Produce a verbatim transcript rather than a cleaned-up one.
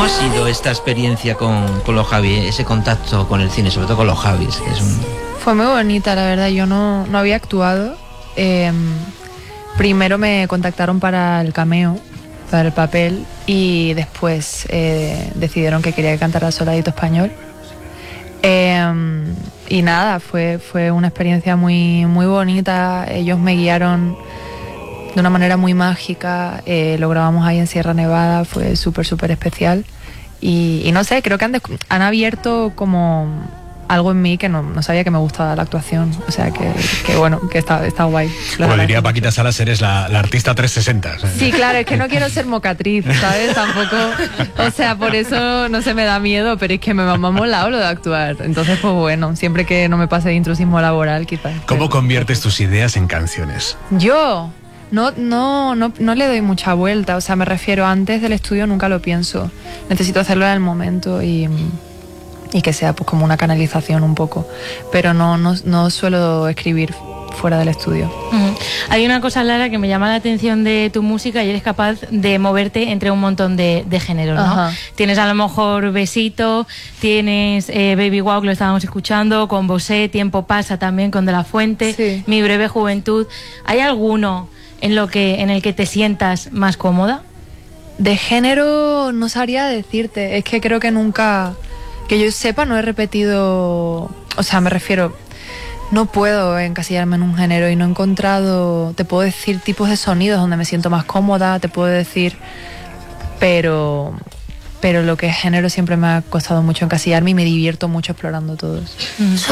ha sido esta experiencia con, con los Javis, ese contacto con el cine, sobre todo con los Javis? Que es un... Fue muy bonita, la verdad. Yo no, no había actuado. Eh, primero me contactaron para el cameo, para el papel, y después eh, decidieron que quería que cantara Soldadito Español. Eh, y nada, fue, fue una experiencia muy, muy bonita. Ellos me guiaron de una manera muy mágica. Eh, lo grabamos ahí en Sierra Nevada, fue súper, súper especial. Y, y no sé, creo que han, han abierto como algo en mí que no, no sabía que me gustaba la actuación. O sea, que, que bueno, que está, está guay. Como diría Paquita Salas, eres la, la artista trescientos sesenta. Sí, claro, es que no quiero ser mocatriz, ¿sabes? Tampoco, o sea, por eso no se me da miedo, pero es que me ha molado lo de actuar. Entonces, pues bueno, siempre que no me pase de intrusismo laboral, quizás. ¿Cómo conviertes tus ideas en canciones? Yo... No, no, no, no le doy mucha vuelta, o sea, me refiero, antes del estudio nunca lo pienso. Necesito hacerlo en el momento y, y que sea pues como una canalización un poco. Pero no, no, no suelo escribir fuera del estudio. Uh-huh. Hay una cosa, Lara, que me llama la atención de tu música, y eres capaz de moverte entre un montón de, de géneros, ¿no? Ajá. Tienes a lo mejor Besito, tienes eh, Baby Wow, que lo estábamos escuchando, con Bosé, Tiempo Pasa también con De La Fuente, Sí. Mi Breve Juventud. ¿Hay alguno en lo que en el que te sientas más cómoda? De género no sabría decirte, es que creo que nunca, que yo sepa, no he repetido, o sea, me refiero, no puedo encasillarme en un género y no he encontrado, te puedo decir tipos de sonidos donde me siento más cómoda, te puedo decir, pero, pero lo que es género siempre me ha costado mucho encasillarme y me divierto mucho explorando todos. Mm.